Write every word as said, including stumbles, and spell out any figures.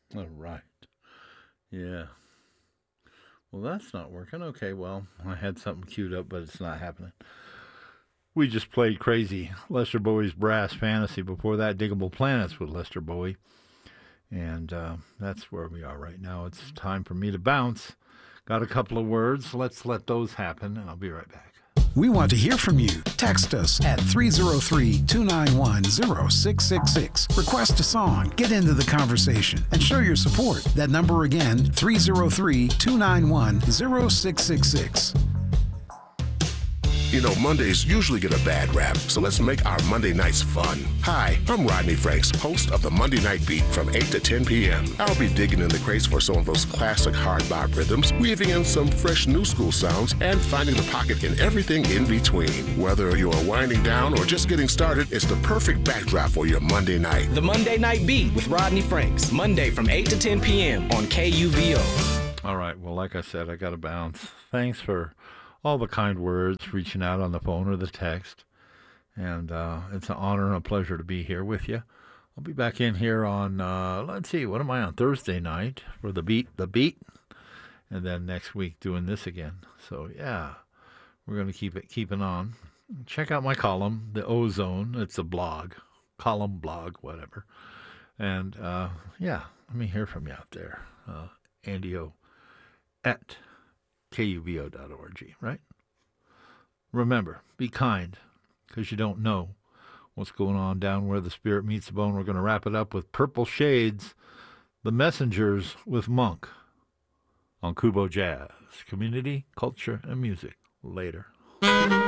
All right. Yeah. Well, that's not working. Okay, well, I had something queued up, but it's not happening. We just played Crazy, Lester Bowie's Brass Fantasy. Before that, Diggable Planets with Lester Bowie. And uh, that's where we are right now. It's time for me to bounce. Got a couple of words. Let's let those happen, and I'll be right back. We want to hear from you. Text us at three oh three, two nine one, oh six six six. Request a song, get into the conversation, and show your support. That number again, three oh three, two nine one, oh six six six. You know, Mondays usually get a bad rap, so let's make our Monday nights fun. Hi, I'm Rodney Franks, host of the Monday Night Beat from eight to ten p.m. I'll be digging in the crates for some of those classic hard bop rhythms, weaving in some fresh new school sounds, and finding the pocket in everything in between. Whether you're winding down or just getting started, it's the perfect backdrop for your Monday night. The Monday Night Beat with Rodney Franks, Monday from eight to ten p.m. on K U V O. All right, well, like I said, I got to bounce. Thanks for all the kind words, reaching out on the phone or the text. And uh, it's an honor and a pleasure to be here with you. I'll be back in here on, uh, let's see, what am I on Thursday night for the beat, the beat, and then next week doing this again. So yeah, we're going to keep it keeping on. Check out my column, The Ozone. It's a blog, column, blog, whatever. And uh, yeah, let me hear from you out there. Uh, Andy O at K U V O dot org, right? Remember, be kind, because you don't know what's going on down where the spirit meets the bone. We're going to wrap it up with Purple Shades, The Messengers with Monk on Kubo Jazz. Community, culture, and music. Later.